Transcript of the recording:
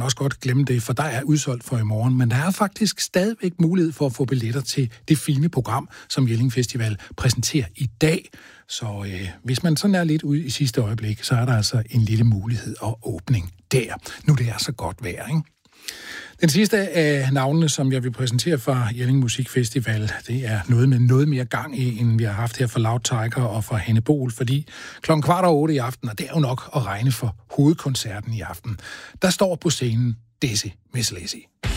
også godt glemme det, for der er udsolgt for i morgen. Men der er faktisk stadigvæk mulighed for at få billetter til det fine program, som Jelling Festival præsenterer i dag. Så hvis man sådan er lidt ude i sidste øjeblik, så er der altså en lille mulighed og åbning der. Nu det er så godt vejr, ikke? Den sidste af navnene, som jeg vil præsentere fra Jelling Musikfestival, det er noget med noget mere gang i, end vi har haft her for Loud Tiger og for Hanne Bol, fordi 7:15 i aften, og det er jo nok at regne for hovedkoncerten i aften, der står på scenen Dizzy Miss Lizzy.